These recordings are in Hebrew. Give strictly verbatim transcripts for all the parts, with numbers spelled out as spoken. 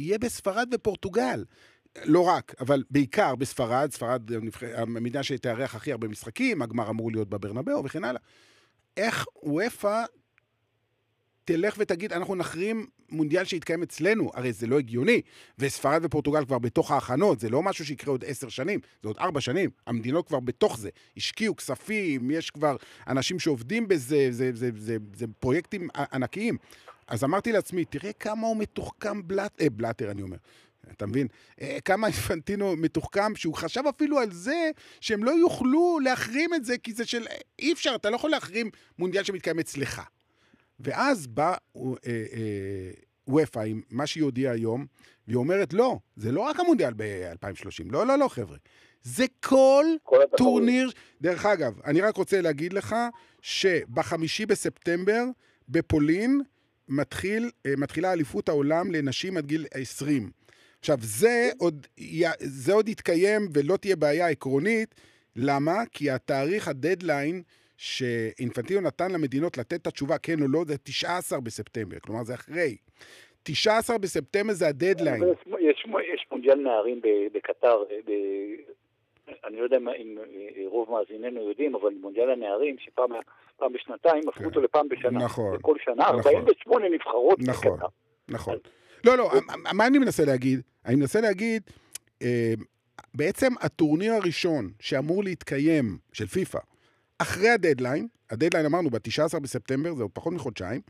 יהיה בספרד ופורטוגל. לא רק, אבל בעיקר בספרד, ספרד המדינה שתארח הכי הרבה משחקים, הגמר אמור להיות בברנבאו וכן הלאה. איך וופא תלך ותגיד, אנחנו נחרים מונדיאל שיתקיים אצלנו, הרי זה לא הגיוני, וספרד ופורטוגל כבר בתוך ההכנות, זה לא משהו שיקרה עוד עשר שנים, זה עוד ארבע שנים, המדינות כבר בתוך זה, השקיעו כספים, יש כבר אנשים שעובדים בזה, זה, זה, זה, זה פרויקטים ענקיים. אז אמרתי לעצמי, תראה כמה הוא מתוחכם בלט, אה, בלטר אני אומר, אתה מבין? אה, כמה אינפנטינו מתוחכם, שהוא חשב אפילו על זה, שהם לא יוכלו להחרים את זה, כי זה של, אי אפשר, אתה לא יכול להחרים מונדיאל שמתקיים אצלך. ואז בא וופא עם מה שהיא הודיעה היום, והיא אומרת, לא, זה לא רק המונדיאל ב-אלפיים ושלושים, לא, לא, לא, חבר'ה. זה כל, כל טורניר, דרך אגב, אני רק רוצה להגיד לך, שבחמישי בספטמבר, בפולין, מתחיל, מתחילה אליפות העולם לנשים עד גיל עשרים. עכשיו, זה עוד, זה עוד יתקיים ולא תהיה בעיה עקרונית, למה? כי התאריך, הדדליין, שאינפנטינו נתן למדינות לתת את התשובה כן או לא, זה תשעה עשר בספטמבר, כלומר זה אחרי. תשעה עשר בספטמבר זה הדדליין. יש, יש מונדיאל נערים בקטר, ב... אני לא יודע אם רוב מאזיננו יודעים, אבל מונדיאל הנערים שפעם פעם בשנתיים, הפכו אותו לפעם בשנה. נכון. בכל שנה, ארבעים ושמונה נבחרות נכון, בקטר. נכון. לא, לא, מה אני מנסה להגיד? אני מנסה להגיד, בעצם הטורניר הראשון שאמור להתקיים של פיפא, אחרי הדדליין, הדדליין אמרנו ב-תשעה עשר בספטמבר, זה עוד פחות מחודשיים,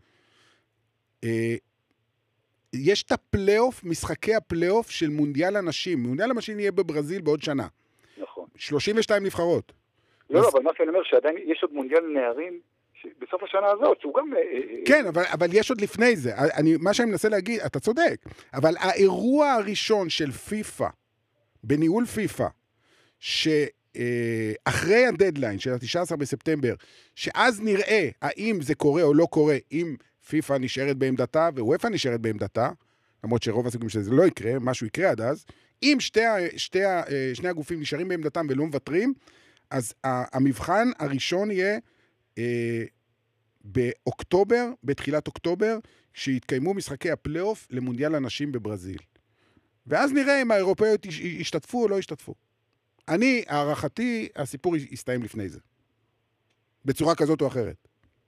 יש את הפלייאוף, משחקי הפלייאוף של מונדיאל הנשים. מונדיאל הנשים יהיה בברזיל בעוד שנה. נכון. שלושים ושתיים נבחרות. לא, אז... לא, אבל מה שאני אומר, שעדיין יש עוד מונדיאל נערים, בסוף השנה הזאת, שהוא גם... כן, אבל, אבל יש עוד לפני זה. אני, מה שאני מנסה להגיד, אתה צודק, אבל האירוע הראשון של פיפא, בניהול פיפא, ש... אחרי הדדליין של ה-תשעה עשר בספטמבר, שאז נראה האם זה קורה או לא קורה, אם פיפא נשארת בעמדתה ווופא נשארת בעמדתה, למרות שרוב הסיכויים שזה לא יקרה, משהו יקרה עד אז, אם שתי, שתי, שני הגופים נשארים בעמדתם ולא מוותרים, אז המבחן הראשון יהיה אה, באוקטובר, בתחילת אוקטובר, שיתקיימו משחקי הפלייאוף למונדיאל הנשים בברזיל. ואז נראה אם האירופאיות ישתתפו או לא ישתתפו. אני, הערכתי, הסיפור יסתיים לפני זה. בצורה כזאת או אחרת.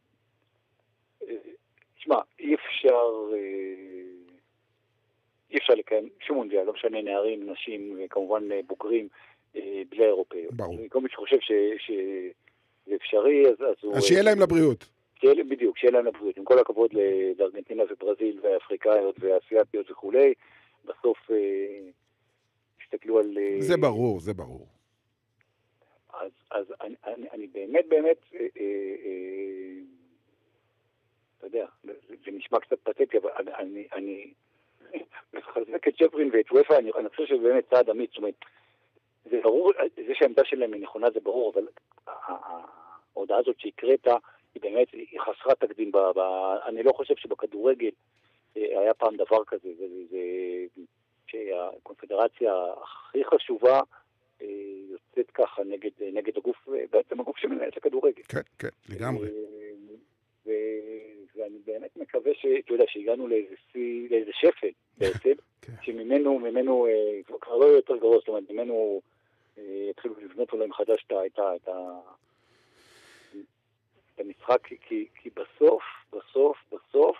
תשמע, אי אפשר, אי אפשר לקיים שום מונדיאל, לא משנה נערים, נשים, וכמובן בוגרים, בלי אירופאיות. ברור. כל מי שחושב שזה אפשרי, אז הוא... אז שיהיה להם לבריאות. בדיוק, שיהיה להם לבריאות. עם כל הכבוד לארגנטינה וברזיל והאפריקאיות והאסיאטיות וכולי, בסוף... על... זה ברור, זה ברור. אז, אז אני, אני, אני באמת, באמת, אה, אה, אה, אתה יודע, זה, זה נשמע קצת פתטי, אבל אני, אני, אני מחזק את ג'פרין ואת וופא, אני, אני חושב שזה באמת צעד אמיץ, זאת אומרת, זה ברור, זה שהעמדה שלהם היא נכונה, זה ברור, אבל ההודעה הזאת שהקראת, היא באמת, היא חסרת תקדים, ב, ב, אני לא חושב שבכדורגל היה פעם דבר כזה, זה, זה, שהקונפדרציה הכי חשובה יוצאת ככה נגד, נגד הגוף, בעצם הגוף שמנהל את הכדורגל. כן, כן, לגמרי. ואני באמת מקווה שאתה יודע, שהגענו לאיזה, לאיזה שפל בעצם, שממנו, ממנו, כבר לא יותר גרוע, זאת אומרת, ממנו התחילו לבנות אולי מחדש את המשחק, כי, כי בסוף, בסוף, בסוף,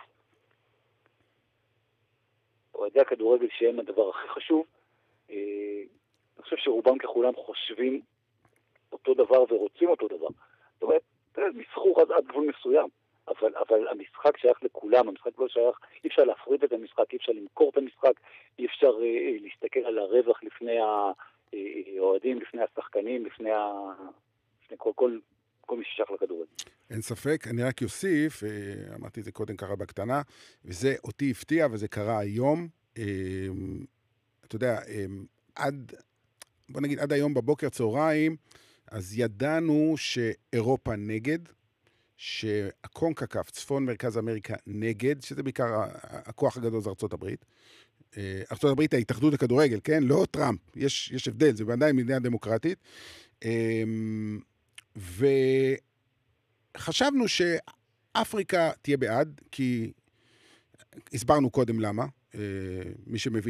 אוהדי הכדורגל שהם הדבר הכי חשוב, אני חושב שרובם ככולם חושבים אותו דבר ורוצים אותו דבר. זאת אומרת, מסחור עד, עד גבול מסוים, אבל, אבל המשחק שייך לכולם, המשחק לא שייך, אי אפשר להפריד את המשחק, אי אפשר למכור את המשחק, אי אפשר אה, להסתכל על הרווח לפני האוהדים, לפני השחקנים, לפני, ה... לפני כל, כל, כל מי ששייך לכדורגל. אין ספק, אני רק יוסיף, אמרתי את זה קודם קרה בקטנה, וזה אותי הפתיע, וזה קרה היום, אתה יודע, עד, בוא נגיד, עד היום בבוקר צהריים, אז ידענו שאירופה נגד, שהקונקקף, צפון מרכז אמריקה נגד, שזה בעיקר הכוח הגדול זה ארצות הברית. ארצות הברית ההתאחדות לכדורגל, כן? לא טראמפ, יש, יש הבדל, זה עדיין מדינה דמוקרטית. וחשבנו שאפריקה תהיה בעד, כי הסברנו קודם למה, מי שמבין